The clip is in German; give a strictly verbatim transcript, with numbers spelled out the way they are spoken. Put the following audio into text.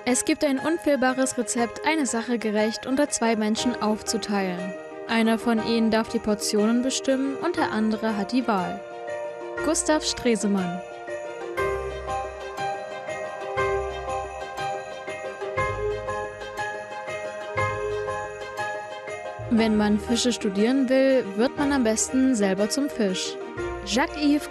Es gibt ein unfehlbares Rezept, eine Sache gerecht unter zwei Menschen aufzuteilen. Einer von ihnen darf die Portionen bestimmen und der andere hat die Wahl. Gustav Stresemann. Wenn man Fische studieren will, wird man am besten selber zum Fisch. Jacques-Yves